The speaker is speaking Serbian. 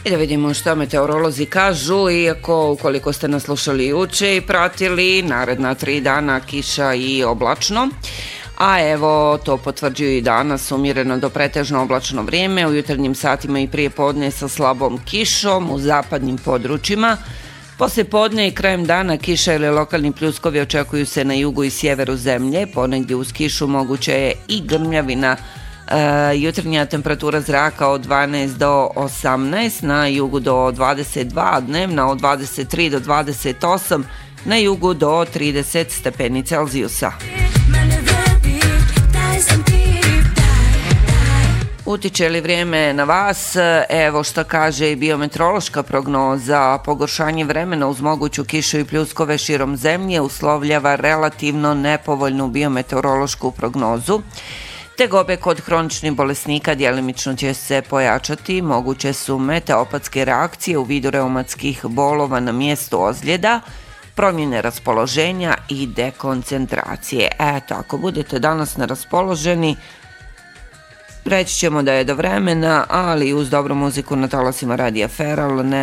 I da vidimo što meteorolozi kažu, iako ukoliko ste nas slušali juče i pratili, naredna 3 dana kiša i oblačno. A evo, to potvrđuju i danas umjereno do pretežno oblačno vrijeme, u jutarnjim satima i prije podne sa slabom kišom u zapadnim područjima. Poslije podne i krajem dana kiša ili lokalni pljuskovi očekuju se na jugu i sjeveru zemlje, ponegdje uz kišu moguće je i grmljavina. Jutarnja temperatura zraka od 12 do 18, na jugu do 22, dnevna od 23 do 28, na jugu do 30 stepeni Celzijusa. Utiče li vrijeme na vas? Evo što kaže i biometeorološka prognoza. Pogoršanje vremena uz moguću kišu i pljuskove širom zemlje uslovljava relativno nepovoljnu biometeorološku prognozu. Tegobe kod hroničnih bolesnika djelimično će se pojačati, moguće su meteopatske reakcije u vidu reumatskih bolova na mjestu ozljeda, promjene raspoloženja i dekoncentracije. Eto, ako budete danas neraspoloženi, reći ćemo da je do vremena, ali uz dobru muziku na talasima Radija Feral ne